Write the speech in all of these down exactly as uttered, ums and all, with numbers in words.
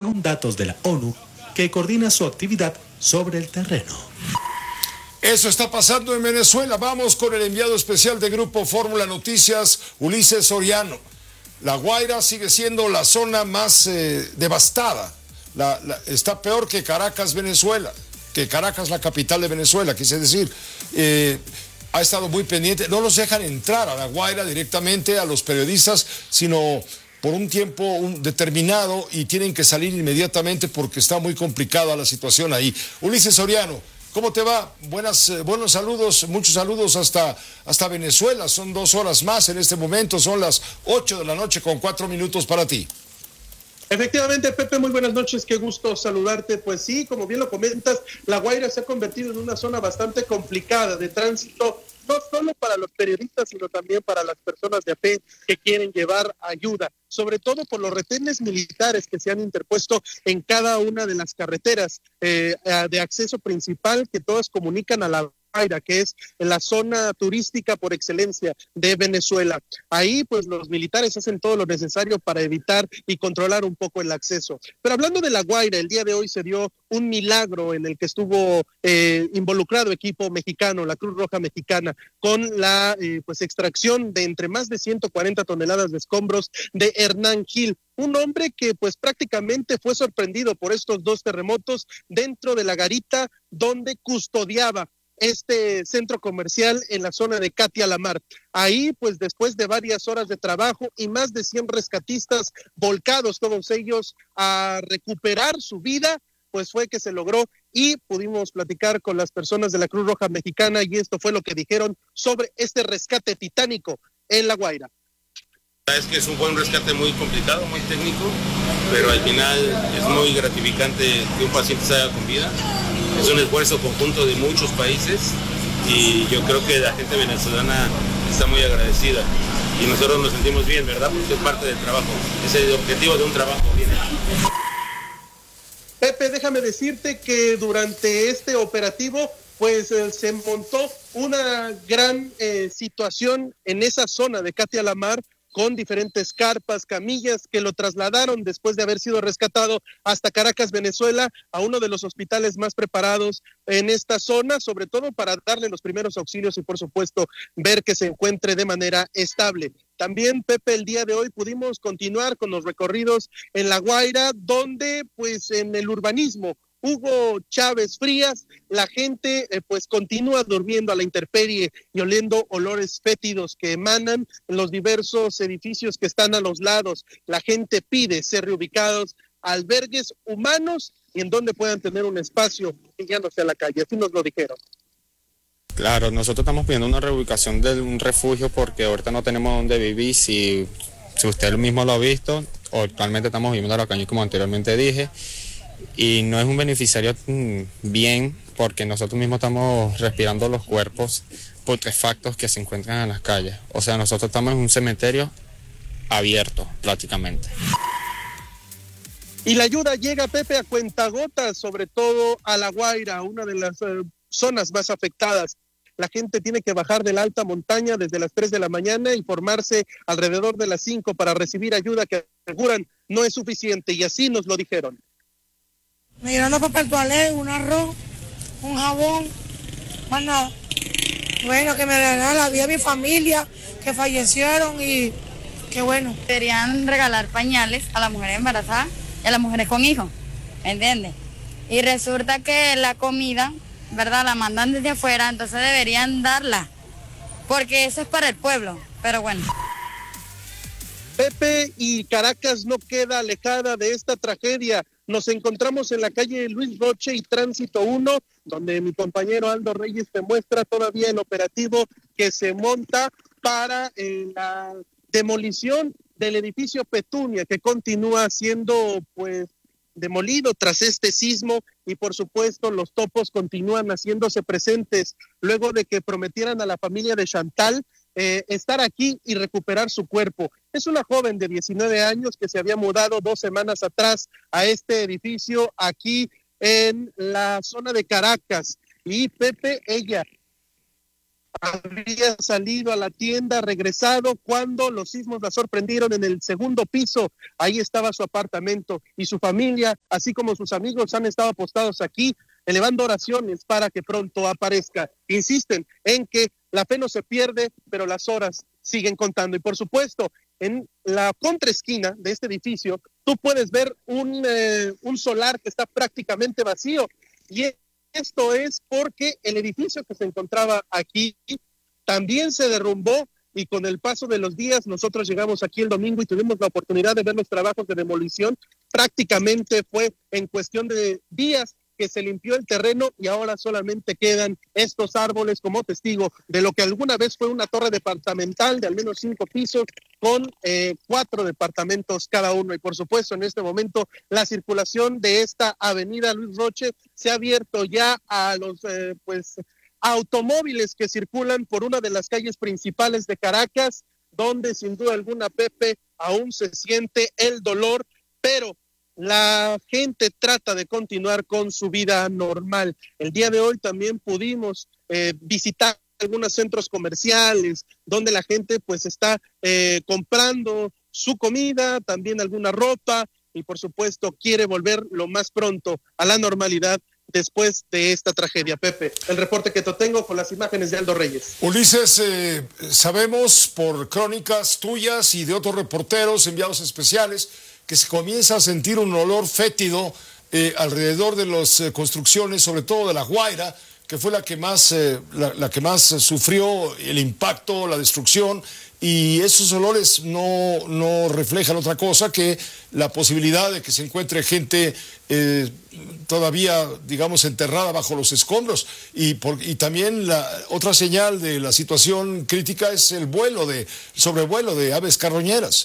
según datos de la ONU, que coordina su actividad sobre el terreno. Eso está pasando en Venezuela. Vamos con el enviado especial de Grupo Fórmula Noticias, Ulises Soriano. La Guaira sigue siendo la zona más eh, devastada. La, la, está peor que Caracas, Venezuela. Que Caracas, la capital de Venezuela, quise decir. Eh, ha estado muy pendiente. No los dejan entrar a La Guaira directamente a los periodistas, sino por un tiempo un determinado, y tienen que salir inmediatamente porque está muy complicada la situación ahí. Ulises Soriano, ¿cómo te va? Buenas, eh, buenos saludos, muchos saludos hasta, hasta Venezuela. Son dos horas más en este momento, son las ocho de la noche con cuatro minutos para ti. Efectivamente, Pepe, muy buenas noches, qué gusto saludarte. Pues sí, como bien lo comentas, La Guaira se ha convertido en una zona bastante complicada de tránsito, no solo para los periodistas, sino también para las personas de a pie que quieren llevar ayuda, sobre todo por los retenes militares que se han interpuesto en cada una de las carreteras eh, de acceso principal que todas comunican a La Guaira, que es la zona turística por excelencia de Venezuela. Ahí pues los militares hacen todo lo necesario para evitar y controlar un poco el acceso. Pero hablando de La Guaira, el día de hoy se dio un milagro en el que estuvo eh, involucrado equipo mexicano, la Cruz Roja Mexicana, con la eh, pues extracción de entre más de ciento cuarenta toneladas de escombros de Hernán Gil, un hombre que pues prácticamente fue sorprendido por estos dos terremotos dentro de la garita donde custodiaba este centro comercial en la zona de Katia la Mar. Ahí, pues después de varias horas de trabajo y más de cien rescatistas volcados, todos ellos a recuperar su vida, pues fue que se logró y pudimos platicar con las personas de la Cruz Roja Mexicana y esto fue lo que dijeron sobre este rescate titánico en La Guaira. Es que es un buen rescate muy complicado, muy técnico, pero al final es muy gratificante que un paciente salga con vida. Es un esfuerzo conjunto de muchos países y yo creo que la gente venezolana está muy agradecida y nosotros nos sentimos bien, ¿verdad? Porque es parte del trabajo, es el objetivo de un trabajo bien hecho. Pepe, déjame decirte que durante este operativo pues eh, se montó una gran eh, situación en esa zona de Katia la Mar, con diferentes carpas, camillas que lo trasladaron después de haber sido rescatado hasta Caracas, Venezuela, a uno de los hospitales más preparados en esta zona, sobre todo para darle los primeros auxilios y por supuesto ver que se encuentre de manera estable. También, Pepe, el día de hoy pudimos continuar con los recorridos en La Guaira, donde pues en el urbanismo Hugo Chávez Frías, la gente eh, pues continúa durmiendo a la intemperie y oliendo olores fétidos que emanan en los diversos edificios que están a los lados. La gente pide ser reubicados a albergues humanos y en donde puedan tener un espacio y ya no sea la calle, así nos lo dijeron. Claro, nosotros estamos pidiendo una reubicación de un refugio porque ahorita no tenemos dónde vivir. Si, si usted mismo lo ha visto, actualmente estamos viviendo en la calle como anteriormente dije, y no es un beneficiario bien porque nosotros mismos estamos respirando los cuerpos putrefactos que se encuentran en las calles. O sea, nosotros estamos en un cementerio abierto prácticamente. Y la ayuda llega, Pepe, a cuentagotas, sobre todo a La Guaira, una de las eh, zonas más afectadas. La gente tiene que bajar de la alta montaña desde las tres de la mañana y formarse alrededor de las cinco para recibir ayuda que aseguran no es suficiente, y así nos lo dijeron. Me dieron dos papel toalé, un arroz, un jabón, más nada. Bueno, que me regalaron la vida a mi familia, que fallecieron y qué bueno. Deberían regalar pañales a las mujeres embarazadas y a las mujeres con hijos, ¿me entiendes? Y resulta que la comida, ¿verdad?, la mandan desde afuera, entonces deberían darla, porque eso es para el pueblo, pero bueno. Pepe, y Caracas no queda alejada de esta tragedia. Nos encontramos en la calle Luis Roche y Tránsito uno, donde mi compañero Aldo Reyes te muestra todavía el operativo que se monta para eh, la demolición del edificio Petunia, que continúa siendo pues demolido tras este sismo, y por supuesto los topos continúan haciéndose presentes luego de que prometieran a la familia de Chantal Eh, estar aquí y recuperar su cuerpo. Es una joven de diecinueve años que se había mudado dos semanas atrás a este edificio aquí en la zona de Caracas. Y Pepe, ella había salido a la tienda, regresado, cuando los sismos la sorprendieron en el segundo piso. Ahí estaba su apartamento y su familia, así como sus amigos, han estado apostados aquí, elevando oraciones para que pronto aparezca. Insisten en que la fe no se pierde, pero las horas siguen contando. Y por supuesto, en la contraesquina de este edificio, tú puedes ver un, eh, un solar que está prácticamente vacío. Y esto es porque el edificio que se encontraba aquí también se derrumbó, y con el paso de los días nosotros llegamos aquí el domingo y tuvimos la oportunidad de ver los trabajos de demolición. Prácticamente fue en cuestión de días que se limpió el terreno y ahora solamente quedan estos árboles como testigo de lo que alguna vez fue una torre departamental de al menos cinco pisos con eh, cuatro departamentos cada uno. Y por supuesto, en este momento la circulación de esta avenida Luis Roche se ha abierto ya a los eh, pues automóviles que circulan por una de las calles principales de Caracas, donde sin duda alguna, Pepe, aún se siente el dolor, pero la gente trata de continuar con su vida normal. El día de hoy también pudimos eh, visitar algunos centros comerciales donde la gente pues está eh, comprando su comida, también alguna ropa, y por supuesto quiere volver lo más pronto a la normalidad después de esta tragedia. Pepe, el reporte que te tengo con las imágenes de Aldo Reyes. Ulises, eh, sabemos por crónicas tuyas y de otros reporteros, enviados especiales, que se comienza a sentir un olor fétido eh, alrededor de las eh, construcciones, sobre todo de La Guaira, que fue la que más, eh, la, la que más sufrió el impacto, la destrucción, y esos olores no, no reflejan otra cosa que la posibilidad de que se encuentre gente eh, todavía, digamos, enterrada bajo los escombros. Y, por, y también la otra señal de la situación crítica es el vuelo de, sobrevuelo de aves carroñeras.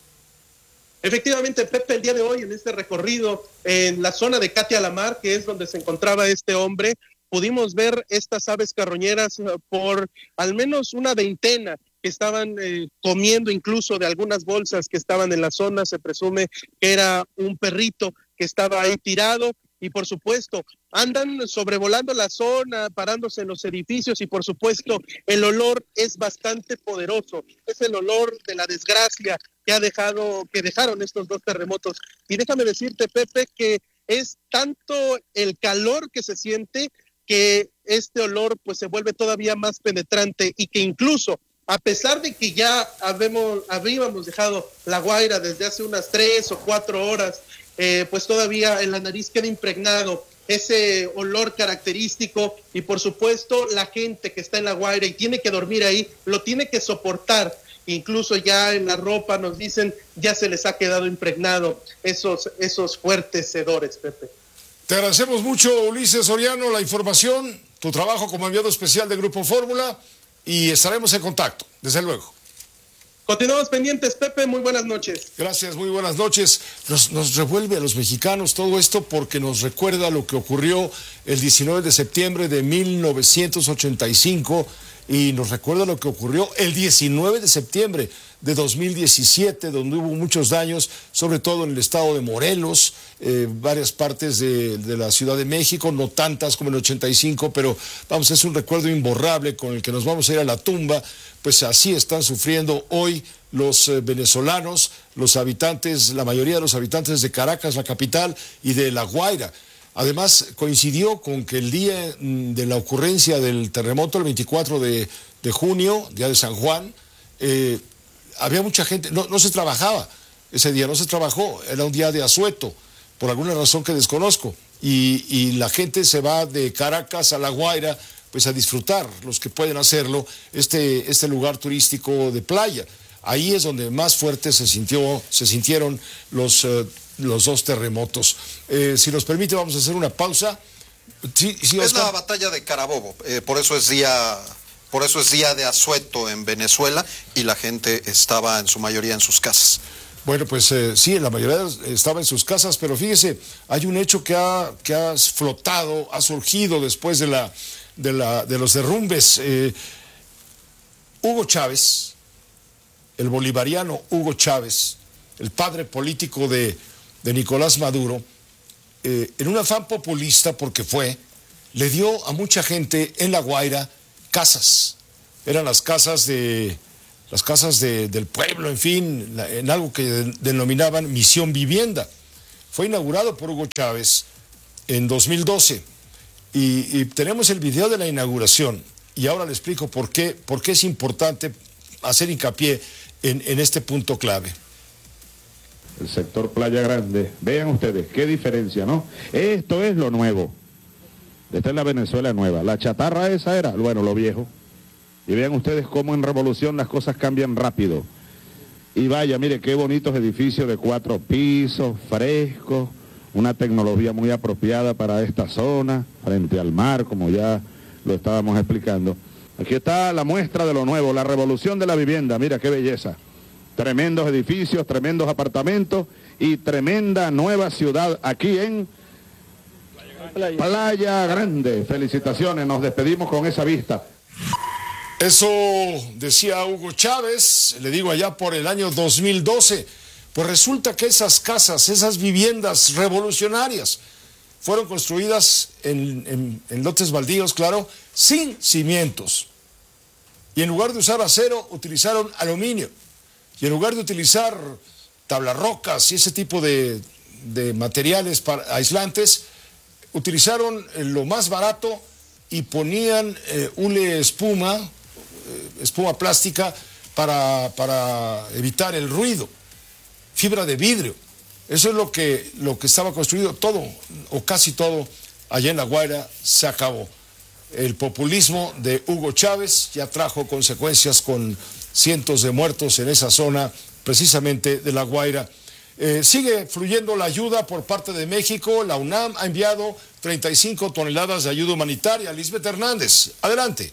Efectivamente, Pepe, el día de hoy en este recorrido en la zona de Catia la Mar, que es donde se encontraba este hombre, pudimos ver estas aves carroñeras por al menos una veintena que estaban eh, comiendo incluso de algunas bolsas que estaban en la zona. Se presume que era un perrito que estaba ahí tirado. Y por supuesto, andan sobrevolando la zona, parándose en los edificios, y por supuesto el olor es bastante poderoso. Es el olor de la desgracia que ha dejado, que dejaron estos dos terremotos. Y déjame decirte, Pepe, que es tanto el calor que se siente que este olor pues se vuelve todavía más penetrante, y que incluso a pesar de que ya habemos, habíamos dejado La Guaira desde hace unas tres o cuatro horas, Eh, pues todavía en la nariz queda impregnado ese olor característico, y por supuesto la gente que está en La Guaira y tiene que dormir ahí, lo tiene que soportar. Incluso ya en la ropa nos dicen, ya se les ha quedado impregnado esos, esos fuertes hedores, Pepe. Te agradecemos mucho, Ulises Soriano, la información, tu trabajo como enviado especial de Grupo Fórmula, y estaremos en contacto, desde luego. Continuamos pendientes, Pepe, muy buenas noches. Gracias, muy buenas noches. Nos, nos revuelve a los mexicanos todo esto porque nos recuerda lo que ocurrió el diecinueve de septiembre de mil novecientos ochenta y cinco, y nos recuerda lo que ocurrió el diecinueve de septiembre de dos mil diecisiete, donde hubo muchos daños, sobre todo en el estado de Morelos, eh, varias partes de, de la Ciudad de México, no tantas como en el ochenta y cinco, pero vamos, es un recuerdo imborrable con el que nos vamos a ir a la tumba. Pues así están sufriendo hoy los eh, venezolanos, los habitantes, la mayoría de los habitantes de Caracas, la capital, y de La Guaira. Además, coincidió con que el día de la ocurrencia del terremoto, el veinticuatro de junio, día de San Juan, eh, había mucha gente, no, no se trabajaba, ese día no se trabajó, era un día de asueto, por alguna razón que desconozco, y, y la gente se va de Caracas a La Guaira, pues a disfrutar, los que pueden hacerlo, este, este lugar turístico de playa. Ahí es donde más fuerte se sintió, se sintieron los, uh, los dos terremotos. Eh, si nos permite, vamos a hacer una pausa. Sí, sí, es la batalla de Carabobo, eh, por eso es día, por eso es día de asueto en Venezuela, y la gente estaba en su mayoría en sus casas. Bueno, pues eh, sí, la mayoría estaba en sus casas, pero fíjese, hay un hecho que ha, que ha flotado, ha surgido después de la De, la, de los derrumbes. eh, Hugo Chávez, el bolivariano Hugo Chávez, el padre político de, de Nicolás Maduro, eh, en un afán populista, porque fue, le dio a mucha gente en La Guaira casas, eran las casas de las casas de, del pueblo, en fin, la, en algo que de, denominaban Misión Vivienda. Fue inaugurado por Hugo Chávez en dos mil doce y, y tenemos el video de la inauguración y ahora le explico por qué, por qué es importante hacer hincapié en, en este punto clave. El sector Playa Grande, vean ustedes qué diferencia, ¿no? Esto es lo nuevo. Esta es la Venezuela nueva. La chatarra esa era, bueno, lo viejo. Y vean ustedes cómo en revolución las cosas cambian rápido. Y vaya, mire qué bonitos edificios de cuatro pisos, frescos, una tecnología muy apropiada para esta zona, frente al mar, como ya lo estábamos explicando. Aquí está la muestra de lo nuevo, la revolución de la vivienda, mira qué belleza. Tremendos edificios, tremendos apartamentos y tremenda nueva ciudad aquí en Playa. Playa Grande. Felicitaciones, nos despedimos con esa vista. Eso decía Hugo Chávez, le digo allá por el año dos mil doce. Pues resulta que esas casas, esas viviendas revolucionarias, fueron construidas en, en, en lotes baldíos, claro, sin cimientos. Y en lugar de usar acero, utilizaron aluminio. Y en lugar de utilizar tablarrocas y ese tipo de, de materiales para, aislantes, utilizaron lo más barato y ponían eh, hule espuma, eh, espuma plástica para, para evitar el ruido, fibra de vidrio. Eso es lo que, lo que estaba construido, todo o casi todo allá en La Guaira se acabó. El populismo de Hugo Chávez ya trajo consecuencias con cientos de muertos en esa zona, precisamente de La Guaira. Eh, sigue fluyendo la ayuda por parte de México. La UNAM ha enviado treinta y cinco toneladas de ayuda humanitaria. Lisbeth Hernández, adelante.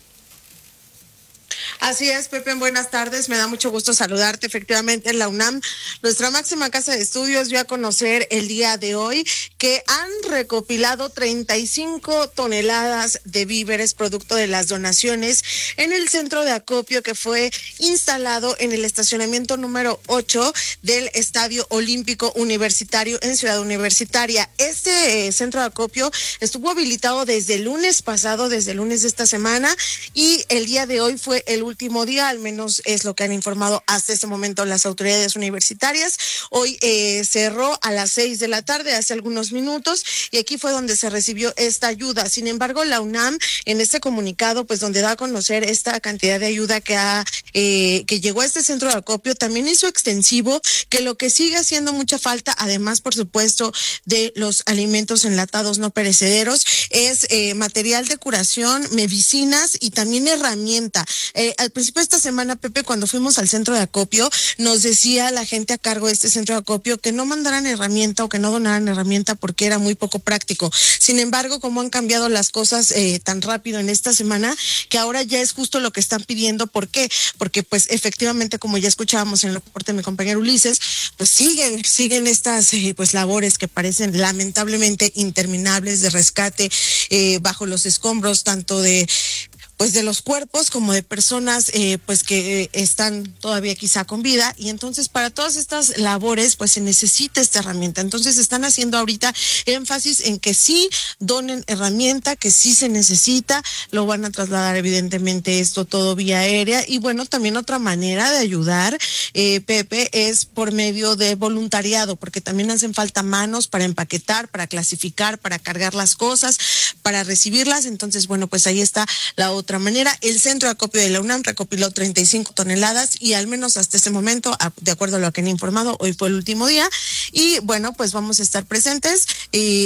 Así es, Pepe, buenas tardes, me da mucho gusto saludarte. Efectivamente, la UNAM, nuestra máxima casa de estudios, dio a conocer el día de hoy que han recopilado treinta y cinco toneladas de víveres producto de las donaciones en el centro de acopio que fue instalado en el estacionamiento número ocho del Estadio Olímpico Universitario en Ciudad Universitaria. Este eh, centro de acopio estuvo habilitado desde el lunes pasado, desde el lunes de esta semana, y el día de hoy fue el último día, al menos es lo que han informado hasta este momento las autoridades universitarias. Hoy eh, cerró a las seis de la tarde, hace algunos minutos, y aquí fue donde se recibió esta ayuda. Sin embargo, la UNAM, en este comunicado, pues donde da a conocer esta cantidad de ayuda que ha eh, que llegó a este centro de acopio, también hizo extensivo que lo que sigue haciendo mucha falta, además, por supuesto, de los alimentos enlatados no perecederos, es eh, material de curación, medicinas y también herramienta. Eh, al principio de esta semana, Pepe, cuando fuimos al centro de acopio, nos decía la gente a cargo de este centro de acopio que no mandaran herramienta o que no donaran herramienta porque era muy poco práctico. Sin embargo, como han cambiado las cosas eh, tan rápido en esta semana, que ahora ya es justo lo que están pidiendo. ¿Por qué? Porque pues efectivamente, como ya escuchábamos en el reporte de mi compañero Ulises, pues siguen, siguen estas eh, pues labores que parecen lamentablemente interminables de rescate eh, bajo los escombros, tanto de pues de los cuerpos como de personas eh, pues que eh, están todavía quizá con vida, y entonces para todas estas labores pues se necesita esta herramienta. Entonces están haciendo ahorita énfasis en que sí donen herramienta, que sí se necesita, lo van a trasladar evidentemente esto todo vía aérea. Y bueno, también otra manera de ayudar, eh, Pepe, es por medio de voluntariado, porque también hacen falta manos para empaquetar, para clasificar, para cargar las cosas, para recibirlas. Entonces bueno, pues ahí está la otra manera. El centro de acopio de la UNAM recopiló treinta y cinco toneladas y al menos hasta este momento, de acuerdo a lo que han informado, hoy fue el último día, y bueno, pues vamos a estar presentes y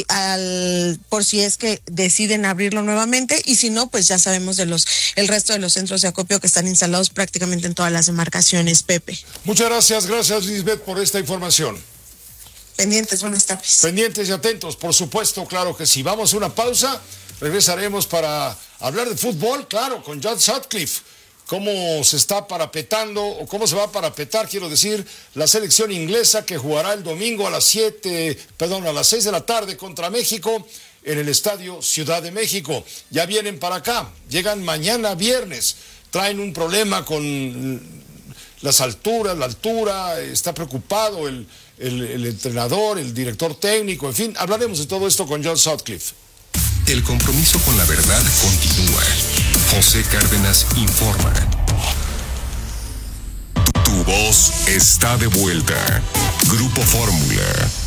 al por si es que deciden abrirlo nuevamente, y si no, pues ya sabemos de los el resto de los centros de acopio que están instalados prácticamente en todas las demarcaciones, Pepe. Muchas gracias, gracias Lisbeth por esta información. Pendientes, buenas tardes. Pendientes y atentos, por supuesto, claro que sí. Vamos a una pausa, regresaremos para hablar de fútbol, claro, con John Sutcliffe. Cómo se está parapetando, o cómo se va a parapetar, quiero decir, la selección inglesa que jugará el domingo a las siete, perdón, a las seis de la tarde contra México en el Estadio Ciudad de México. Ya vienen para acá, llegan mañana viernes, traen un problema con las alturas, la altura, está preocupado el, el, el entrenador, el director técnico, en fin, hablaremos de todo esto con John Sutcliffe. El compromiso con la verdad continúa. José Cárdenas informa. voz está de vuelta. Grupo Fórmula.